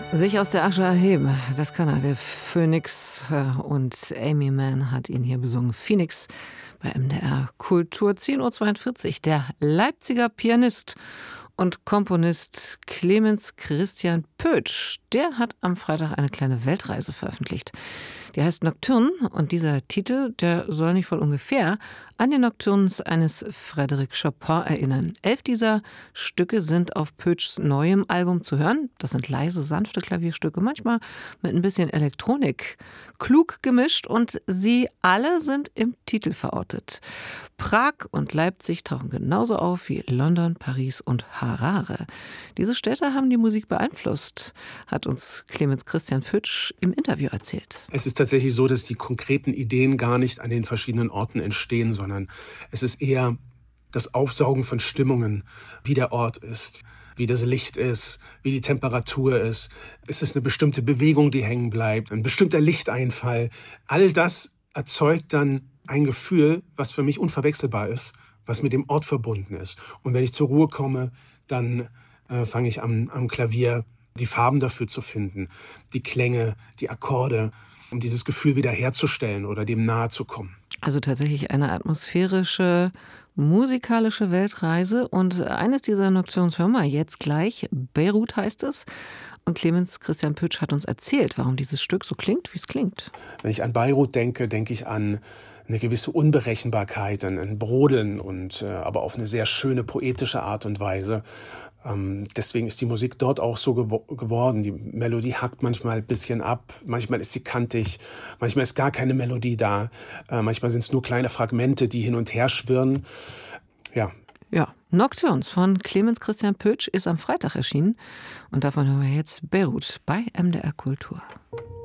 Sich aus der Asche erheben, das kann er, der Phoenix. Und Amy Mann hat ihn hier besungen. Phoenix bei MDR Kultur, 10:42 Uhr. Der Leipziger Pianist und Komponist Clemens Christian Pötsch, der hat am Freitag eine kleine Weltreise veröffentlicht. Die heißt Nocturne und dieser Titel, der soll nicht voll ungefähr an die Nocturnes eines Frédéric Chopin erinnern. 11 dieser Stücke sind auf Pötschs neuem Album zu hören. Das sind leise, sanfte Klavierstücke, manchmal mit ein bisschen Elektronik. Klug gemischt und sie alle sind im Titel verortet. Prag und Leipzig tauchen genauso auf wie London, Paris und Harare. Diese Städte haben die Musik beeinflusst, hat uns Clemens Christian Pötsch im Interview erzählt. Es ist tatsächlich so, dass die konkreten Ideen gar nicht an den verschiedenen Orten entstehen, sondern es ist eher das Aufsaugen von Stimmungen, wie der Ort ist, wie das Licht ist, wie die Temperatur ist. Es ist eine bestimmte Bewegung, die hängen bleibt, ein bestimmter Lichteinfall. All das erzeugt dann ein Gefühl, was für mich unverwechselbar ist, was mit dem Ort verbunden ist. Und wenn ich zur Ruhe komme, dann fange ich am Klavier die Farben dafür zu finden, die Klänge, die Akkorde, um dieses Gefühl wieder herzustellen oder dem nahe zu kommen. Also tatsächlich eine atmosphärische, musikalische Weltreise. Und eines dieser Nocturnes hören wir jetzt gleich. Beirut heißt es. Und Clemens Christian Pötsch hat uns erzählt, warum dieses Stück so klingt, wie es klingt. Wenn ich an Beirut denke, denke ich an eine gewisse Unberechenbarkeit, ein Brodeln und aber auf eine sehr schöne poetische Art und Weise. Deswegen ist die Musik dort auch so geworden. Die Melodie hackt manchmal ein bisschen ab, manchmal ist sie kantig, manchmal ist gar keine Melodie da, manchmal sind es nur kleine Fragmente, die hin und her schwirren. Ja, Nocturnes von Clemens Christian Pötsch ist am Freitag erschienen und davon hören wir jetzt Beirut bei MDR Kultur.